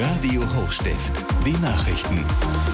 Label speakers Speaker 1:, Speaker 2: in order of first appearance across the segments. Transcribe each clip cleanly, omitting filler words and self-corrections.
Speaker 1: Radio Hochstift, die Nachrichten.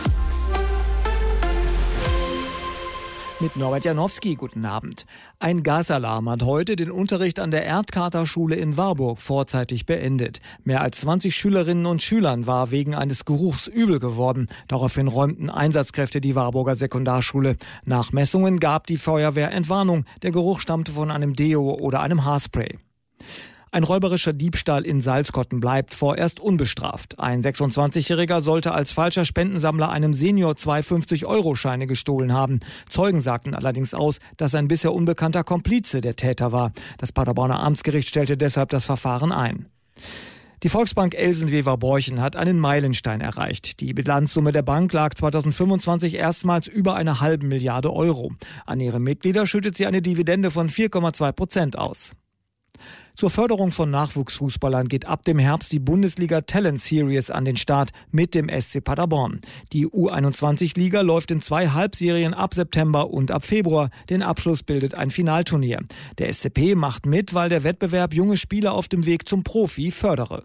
Speaker 2: Mit Norbert Janowski, guten Abend. Ein Gasalarm hat heute den Unterricht an der Erdkater-Schule in Warburg vorzeitig beendet. Mehr als 20 Schülerinnen und Schülern war wegen eines Geruchs übel geworden. Daraufhin räumten Einsatzkräfte die Warburger Sekundarschule. Nach Messungen gab die Feuerwehr Entwarnung. Der Geruch stammte von einem Deo oder einem Haarspray. Ein räuberischer Diebstahl in Salzkotten bleibt vorerst unbestraft. Ein 26-Jähriger sollte als falscher Spendensammler einem Senior 2 50-Euro-Scheine gestohlen haben. Zeugen sagten allerdings aus, dass ein bisher unbekannter Komplize der Täter war. Das Paderborner Amtsgericht stellte deshalb das Verfahren ein. Die Volksbank Elsenwever-Borchen hat einen Meilenstein erreicht. Die Bilanzsumme der Bank lag 2025 erstmals über 1,5 Milliarde Euro. An ihre Mitglieder schüttet sie eine Dividende von 4,2% aus. Zur Förderung von Nachwuchsfußballern geht ab dem Herbst die Bundesliga Talent Series an den Start mit dem SC Paderborn. Die U21-Liga läuft in 2 Halbserien ab September und ab Februar. Den Abschluss bildet ein Finalturnier. Der SCP macht mit, weil der Wettbewerb junge Spieler auf dem Weg zum Profi fördere.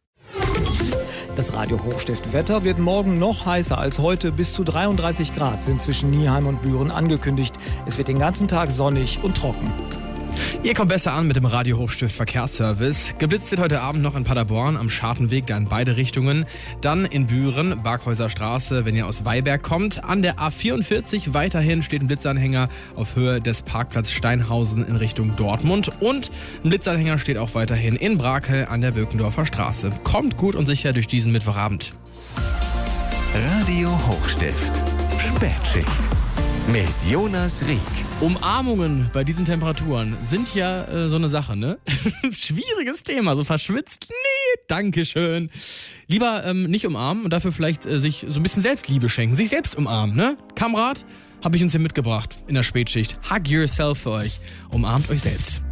Speaker 2: Das Radio Hochstift Wetter wird morgen noch heißer als heute. Bis zu 33 Grad sind zwischen Nieheim und Büren angekündigt. Es wird den ganzen Tag sonnig und trocken.
Speaker 3: Ihr kommt besser an mit dem Radio Hochstift Verkehrsservice. Geblitzt wird heute Abend noch in Paderborn am Schartenweg, da in beide Richtungen. Dann in Büren, Barkhäuser Straße, wenn ihr aus Weiberg kommt. An der A44 weiterhin steht ein Blitzanhänger auf Höhe des Parkplatz Steinhausen in Richtung Dortmund. Und ein Blitzanhänger steht auch weiterhin in Brakel an der Birkendorfer Straße. Kommt gut und sicher durch diesen Mittwochabend.
Speaker 1: Radio Hochstift, Spätschicht mit Jonas Rieck.
Speaker 3: Umarmungen bei diesen Temperaturen sind ja so eine Sache, ne? Schwieriges Thema, so verschwitzt. Nee, dankeschön. Lieber nicht umarmen und dafür vielleicht sich so ein bisschen Selbstliebe schenken. Sich selbst umarmen, ne? Kamerad, habe ich uns hier mitgebracht in der Spätschicht. Hug yourself für euch. Umarmt euch selbst.